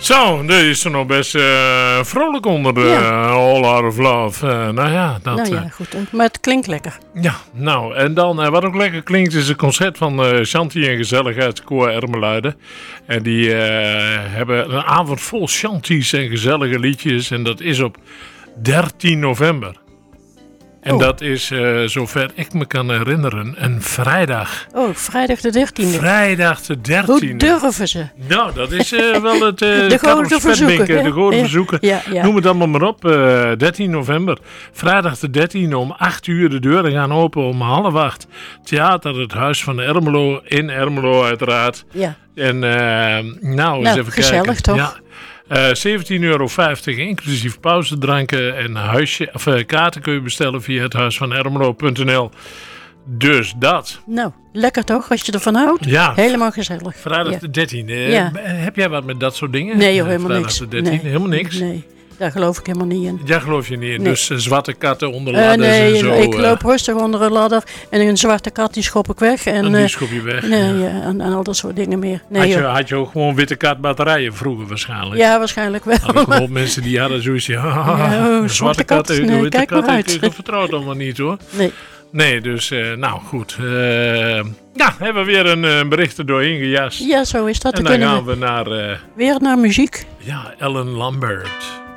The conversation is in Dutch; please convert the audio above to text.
Zo, dit is er nog best vrolijk onder All Out of Love. Goed. Maar het klinkt lekker. Ja, nou, en dan wat ook lekker klinkt is een concert van Chanty en Gezelligheidskoor Ermeluiden. En die hebben een avond vol Chanties en gezellige liedjes. En dat is op 13 november. En dat is, zover ik me kan herinneren, een vrijdag. Oh, vrijdag de 13e. Vrijdag de 13e. Hoe durven ze? Nou, dat is wel het de grote verzoeken. De grote verzoeken. Ja. Noem het allemaal maar op. 13 november. Vrijdag de 13e om 8 uur. De deuren gaan open om 7:30. Theater Het Huis van Ermelo. In Ermelo uiteraard. Ja. En eens even gezellig kijken. toch? Ja. €17,50 inclusief pauzedranken en kaarten kun je bestellen via het huisvanermelo.nl. Dus dat. Nou, lekker toch, als je ervan houdt? Ja. Helemaal gezellig. Vrijdag de 13e. Ja. Heb jij wat met dat soort dingen? Nee joh, helemaal Vrijdag niks. de 13e, Nee. helemaal niks? Nee, daar geloof ik helemaal niet in. Daar geloof je niet in. Nee. Dus zwarte katten onder ladders nee, en zo. ik loop rustig onder een ladder en een zwarte kat die schop ik weg. En die schop je weg. Nee, en al dat soort dingen meer. Nee, had je ook gewoon witte katbatterijen vroeger waarschijnlijk? Ja, waarschijnlijk wel. Had ik gewoon mensen die hadden zoiets zwarte kat, nee, kijk maar uit. Ik vertrouw het allemaal niet hoor. Nee, dus nou goed. Hebben we weer een bericht er doorheen gejast. Ja, zo is dat. En dan gaan we naar... weer naar muziek. Ellen Lambert.